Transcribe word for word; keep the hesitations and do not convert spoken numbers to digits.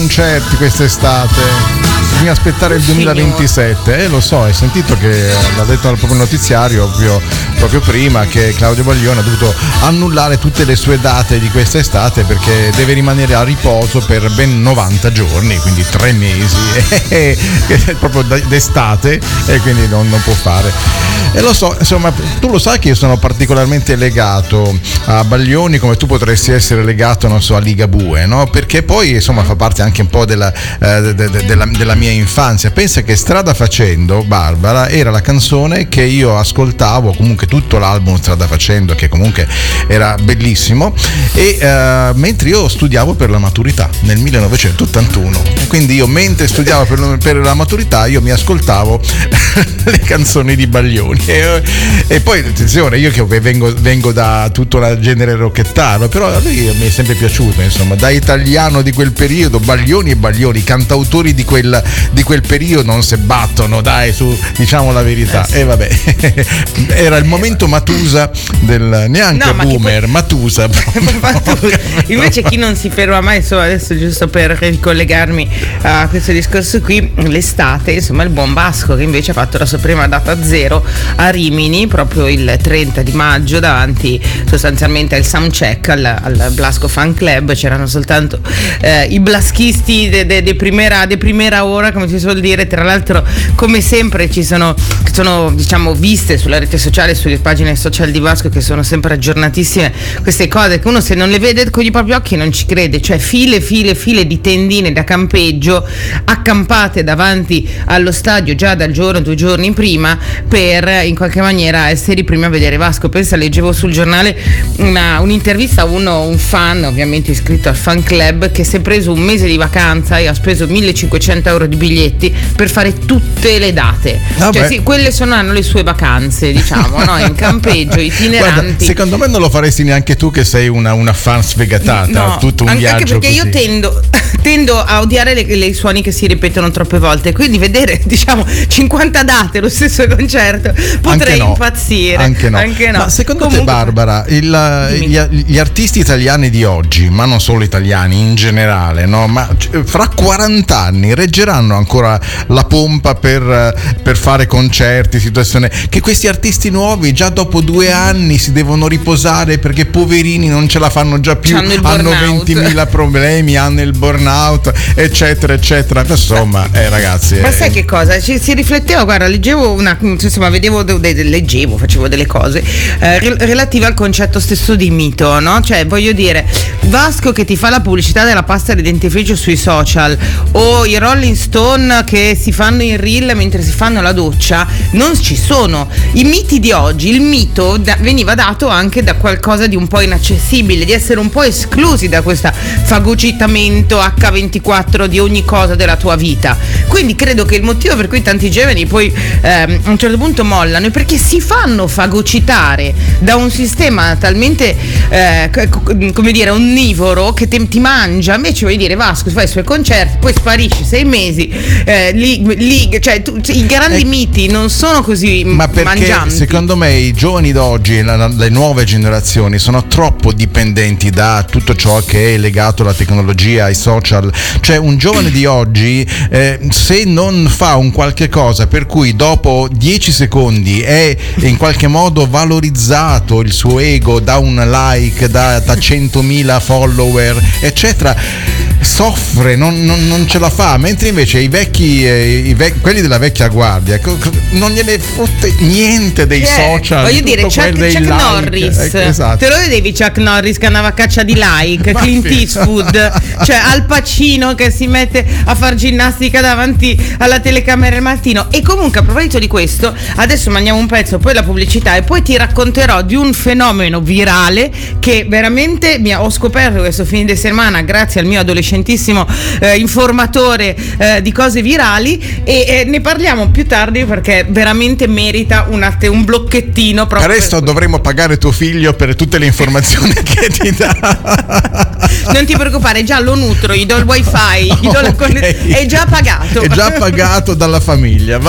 concerti quest'estate. Bisogna aspettare il duemilaventisette, eh, lo so, hai sentito che l'ha detto proprio il notiziario proprio, proprio prima che Claudio Baglioni ha dovuto annullare tutte le sue date di quest'estate perché deve rimanere a riposo per ben novanta giorni, quindi tre mesi, eh, eh, proprio d'estate, e quindi non, non può fare. E lo so, insomma, tu lo sai che io sono particolarmente legato a Baglioni, come tu potresti essere legato, non so, a Ligabue, no? Perché poi insomma fa parte anche un po' della, eh, de, de, della, della mia infanzia. Pensa che Strada Facendo, Barbara, era la canzone che io ascoltavo, comunque tutto l'album Strada Facendo, che comunque era bellissimo, e eh, mentre io studiavo per la maturità nel millenovecentottantuno, quindi io mentre studiavo per, per la maturità io mi ascoltavo le canzoni di Baglioni. E, e poi attenzione, io che vengo, vengo da tutto il genere rocchettaro, però a lui mi è sempre piaciuto, insomma, da italiano di quel periodo, Baglioni e Baglioni, cantautori di quel, di quel periodo non si battono, dai, su, diciamo la verità. E eh, vabbè, era il momento Matusa del, neanche no, boomer, poi... Matusa. Invece chi non si ferma mai, insomma, adesso giusto per ricollegarmi a questo discorso qui, l'estate, insomma, il buon Vasco che invece ha fatto la sua prima data zero a Rimini proprio il trenta di maggio davanti sostanzialmente al soundcheck al, al Blasco Fan Club. C'erano soltanto eh, i blaschisti de, de, de, primera, de primera ora, come si suol dire. Tra l'altro, come sempre, ci sono, sono diciamo viste sulla rete sociale, sulle pagine social di Vasco, che sono sempre aggiornatissime queste cose che uno se non le vede con i propri occhi non ci crede, cioè file file file di tendine da campeggio accampate davanti allo stadio già dal giorno, due giorni prima, per in qualche maniera essere i primi a vedere Vasco. Pensa, leggevo sul giornale una, un'intervista a uno, un fan ovviamente iscritto al fan club, che si è preso un mese di vacanza e ha speso millecinquecento euro di biglietti per fare tutte le date. Ah, cioè sì, quelle sono hanno le sue vacanze, diciamo, no? In campeggio, itineranti. Guarda, secondo me non lo faresti neanche tu, che sei una, una fan sfegatata, no, tutto un anche, viaggio anche perché così. Io tendo tendo a odiare le, le suoni che si ripetono troppe volte, quindi vedere diciamo cinquanta date lo stesso concerto potrei anche no, impazzire. Anche no. Anche no. Ma secondo Comunque, te, Barbara, il, gli, gli artisti italiani di oggi, ma non solo italiani, in generale, no? Ma fra quaranta anni reggeranno ancora la pompa per, per fare concerti, situazioni che questi artisti nuovi già dopo due anni si devono riposare perché poverini non ce la fanno già più, hanno, hanno ventimila problemi, hanno il burnout, eccetera eccetera. Insomma, eh, ragazzi, ma eh. sai che cosa? Ci, si rifletteva, guarda, leggevo una, insomma, vedevo de, de, leggevo, facevo delle cose eh, relative al concetto stesso di mito, no? Cioè, voglio dire, Vasco che ti fa la pubblicità della pasta di dentifricio sui social, o i Rolling Stone che si fanno in reel mentre si fanno la doccia, non ci sono. I miti di oggi, il mito da, veniva dato anche da qualcosa di un po' inaccessibile, di essere un po' esclusi da questo fagocitamento acca ventiquattro di ogni cosa della tua vita. Quindi credo che il motivo per cui tanti giovani poi ehm, a un certo punto mollano è perché si fanno fagocitare da un sistema talmente eh, come dire onnivoro che te, ti mangia. Invece voglio dire, Vasco fai i suoi concerti, poi sparisci sei mesi, eh, lì, lì, cioè tu, i grandi eh, miti non sono così ma perché mangianti. Secondo me i giovani d'oggi, la, le nuove generazioni sono troppo dipendenti da tutto ciò che è legato alla tecnologia, ai social. Cioè un giovane di oggi eh, se non fa un qualche cosa per cui dopo dieci secondi è in qualche modo valorizzato il suo ego da un like, da, da centomila follower, eccetera, soffre, non, non, non ce la fa. Mentre invece i vecchi, eh, i vec- quelli della vecchia guardia non gliene fotte niente dei yeah, social. Voglio dire, Chuck, Chuck like. Norris, eh, esatto. Te lo vedevi Chuck Norris che andava a caccia di like, ma Clint Eastwood, cioè Al Pacino che si mette a far ginnastica davanti alla telecamera al mattino. E comunque, a proposito di questo, adesso mandiamo un pezzo, poi la pubblicità e poi ti racconterò di un fenomeno virale che veramente mi ho scoperto questo fine di settimana grazie al mio adolescentissimo eh, informatore eh, di cose virali, e eh, ne parliamo più tardi perché veramente merita un, att- un blocchettino proprio. Adesso per... dovremmo pagare tuo figlio per tutte le informazioni che ti dà. Non ti preoccupare, già lo nutro, gli do il wifi, gli do la okay. conne- è già pagato. È già pagato dalla famiglia.